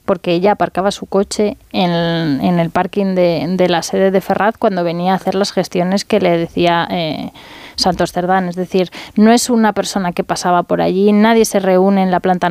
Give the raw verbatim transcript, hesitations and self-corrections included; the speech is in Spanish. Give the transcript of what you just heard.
porque ella aparcaba su coche en el, en el parking de, de la sede de Ferraz cuando venía a hacer las gestiones que le decía eh, Santos Cerdán. Es decir, no es una persona que pasaba por allí, nadie se reúne en la planta